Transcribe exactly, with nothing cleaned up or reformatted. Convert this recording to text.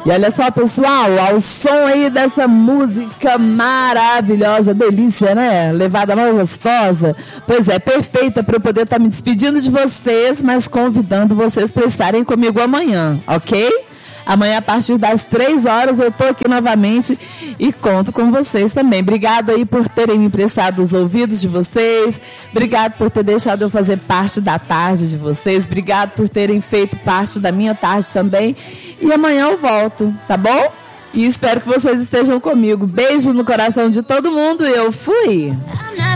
E olha só, pessoal, ao som aí dessa música maravilhosa, delícia, né? Levada mais gostosa. Pois é, perfeita para eu poder estar tá me despedindo de vocês, mas convidando vocês para estarem comigo amanhã, ok? Amanhã, a partir das três horas, eu tô aqui novamente e conto com vocês também. Obrigado aí por terem me emprestado os ouvidos de vocês. Obrigado por ter deixado eu fazer parte da tarde de vocês. Obrigado por terem feito parte da minha tarde também. E amanhã eu volto, tá bom? E espero que vocês estejam comigo. Beijo no coração de todo mundo e eu fui!